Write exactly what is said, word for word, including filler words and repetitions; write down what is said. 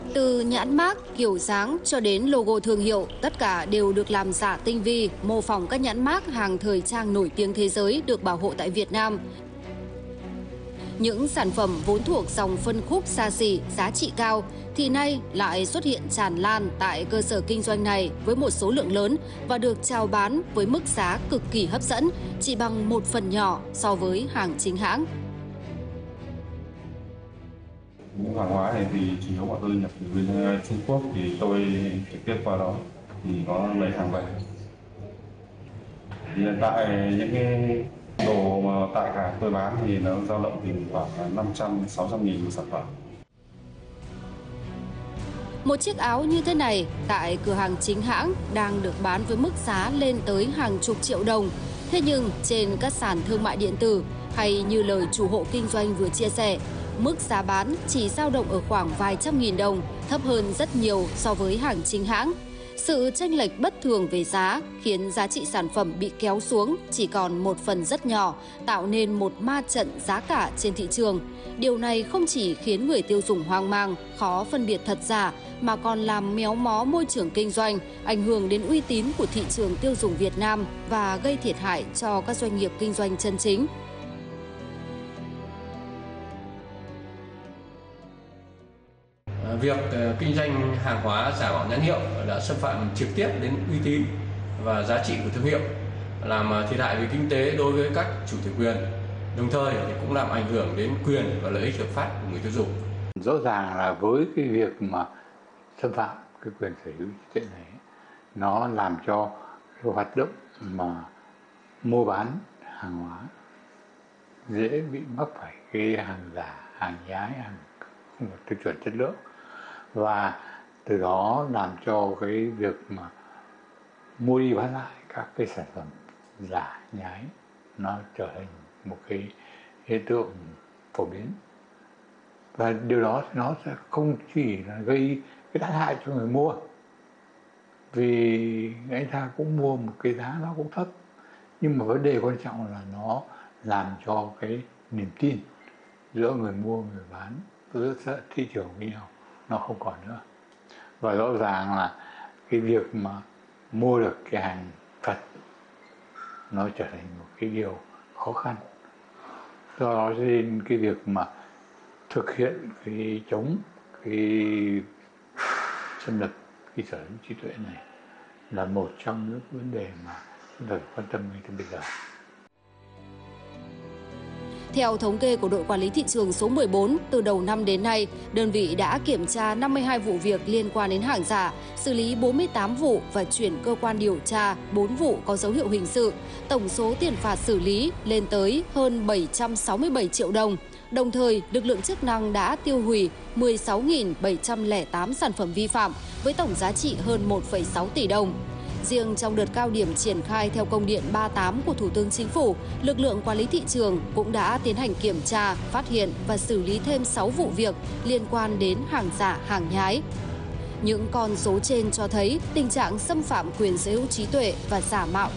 Từ nhãn mác, kiểu dáng cho đến logo thương hiệu, tất cả đều được làm giả tinh vi, mô phỏng các nhãn mác hàng thời trang nổi tiếng thế giới được bảo hộ tại Việt Nam. Những sản phẩm vốn thuộc dòng phân khúc xa xỉ, giá trị cao thì nay lại xuất hiện tràn lan tại cơ sở kinh doanh này với một số lượng lớn và được chào bán với mức giá cực kỳ hấp dẫn, chỉ bằng một phần nhỏ so với hàng chính hãng. Những hàng hóa này thì chủ yếu bọn tôi nhập từ bên Trung Quốc, thì tôi trực tiếp qua đó thì có lấy hàng về. Hiện tại những cái đồ mà tại cả tôi bán thì nó dao động từ khoảng năm trăm đến sáu trăm nghìn một sản phẩm. Một chiếc áo như thế này tại cửa hàng chính hãng đang được bán với mức giá lên tới hàng chục triệu đồng. Thế nhưng trên các sàn thương mại điện tử hay như lời chủ hộ kinh doanh vừa chia sẻ, mức giá bán chỉ dao động ở khoảng vài trăm nghìn đồng, thấp hơn rất nhiều so với hàng chính hãng. Sự chênh lệch bất thường về giá khiến giá trị sản phẩm bị kéo xuống chỉ còn một phần rất nhỏ, tạo nên một ma trận giá cả trên thị trường. Điều này không chỉ khiến người tiêu dùng hoang mang, khó phân biệt thật giả, mà còn làm méo mó môi trường kinh doanh, ảnh hưởng đến uy tín của thị trường tiêu dùng Việt Nam và gây thiệt hại cho các doanh nghiệp kinh doanh chân chính. Việc kinh doanh hàng hóa giả mạo nhãn hiệu đã xâm phạm trực tiếp đến uy tín và giá trị của thương hiệu, làm thiệt hại về kinh tế đối với các chủ thể quyền, đồng thời thì cũng làm ảnh hưởng đến quyền và lợi ích hợp pháp của người tiêu dùng. Rõ ràng là với cái việc mà xâm phạm cái quyền sở hữu trí tuệ này, nó làm cho cái hoạt động mà mua bán hàng hóa dễ bị mắc phải cái hàng giả, hàng nhái, hàng không đạt tiêu chuẩn chất lượng, và từ đó làm cho cái việc mà mua đi bán lại các cái sản phẩm giả nhái nó trở thành một cái hiện tượng phổ biến. Và điều đó nó sẽ không chỉ là gây cái tác hại cho người mua, vì người ta cũng mua một cái giá nó cũng thấp, nhưng mà vấn đề quan trọng là nó làm cho cái niềm tin giữa người mua, người bán, giữa thị trường với nhau nó không còn nữa. Và rõ ràng là cái việc mà mua được cái hàng thật nó trở thành một cái điều khó khăn. Do đó nên cái việc mà thực hiện cái chống cái xâm nhập cái sở hữu trí tuệ này là một trong những vấn đề mà chúng ta phải quan tâm ngay từ bây giờ. Theo thống kê của đội quản lý thị trường số mười bốn, từ đầu năm đến nay, đơn vị đã kiểm tra năm mươi hai vụ việc liên quan đến hàng giả, xử lý bốn mươi tám vụ và chuyển cơ quan điều tra bốn vụ có dấu hiệu hình sự. Tổng số tiền phạt xử lý lên tới hơn bảy trăm sáu mươi bảy triệu đồng. Đồng thời, lực lượng chức năng đã tiêu hủy mười sáu nghìn bảy trăm lẻ tám sản phẩm vi phạm với tổng giá trị hơn một phẩy sáu tỷ đồng. Riêng trong đợt cao điểm triển khai theo công điện ba mươi tám của Thủ tướng Chính phủ, lực lượng quản lý thị trường cũng đã tiến hành kiểm tra, phát hiện và xử lý thêm sáu vụ việc liên quan đến hàng giả, hàng nhái. Những con số trên cho thấy tình trạng xâm phạm quyền sở hữu trí tuệ và giả mạo